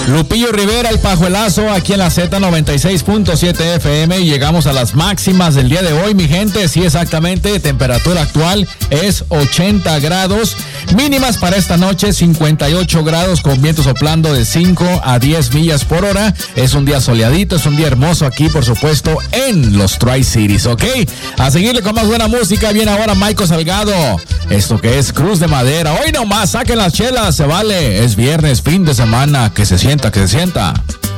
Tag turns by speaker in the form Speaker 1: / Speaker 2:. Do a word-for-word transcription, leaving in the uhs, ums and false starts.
Speaker 1: Lupillo Rivera, el pajuelazo, aquí en la Z noventa y seis punto siete F M, y llegamos a las máximas del día de hoy, mi gente. Sí, exactamente, temperatura actual es ochenta grados, mínimas para esta noche cincuenta y ocho grados, con viento soplando de cinco a diez millas por hora. Es un día soleadito, es un día hermoso aquí, por supuesto, en los Tri-Cities, ¿ok? A seguirle con más buena música, viene ahora Maiko Salgado, esto que es Cruz de Madera. Hoy nomás, saquen las chelas, se vale, es viernes, fin de semana, que se sienta, que se sienta.